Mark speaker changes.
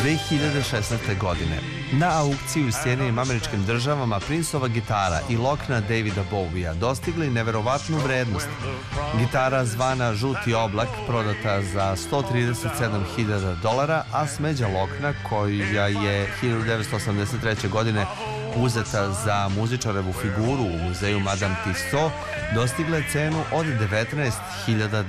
Speaker 1: 2016. godine. Na aukciji u Sjedinjenim Američkim Državama Princeova gitara i lokna Davida Bowija dostigli neverovatnu vrednost. Gitara zvana Žuti oblak prodata za $137.000, a smeđa lokna, koja je 1983. godine uzeta za muzičarevu figuru u muzeju Madame Tussauds, dostigla je cenu od $19.000.